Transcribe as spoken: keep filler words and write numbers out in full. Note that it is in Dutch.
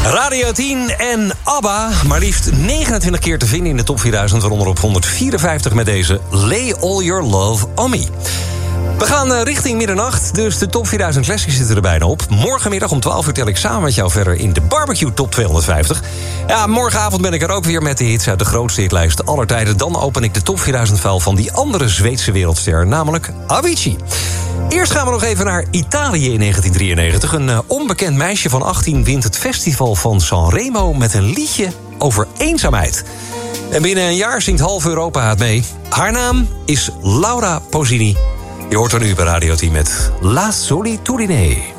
Radio tien en ABBA, maar liefst negenentwintig keer te vinden in de top vierduizend... waaronder op honderdvierenvijftig met deze Lay All Your Love On Me. We gaan richting middernacht, dus de top vierduizend Classics zitten er bijna op. Morgenmiddag om twaalf uur tel ik samen met jou verder in de Barbecue Top tweehonderdvijftig. Ja, morgenavond ben ik er ook weer met de hits uit de grootste hitlijst aller tijden. Dan open ik de top vierduizend vuil van die andere Zweedse wereldster, namelijk Avicii. Eerst gaan we nog even naar Italië in negentien drieënnegentig. Een uh, onbekend meisje van achttien wint het festival van Sanremo met een liedje over eenzaamheid. En binnen een jaar zingt half Europa het mee. Haar naam is Laura Pausini. Je hoort er nu bij Radio tien met La Solitudine.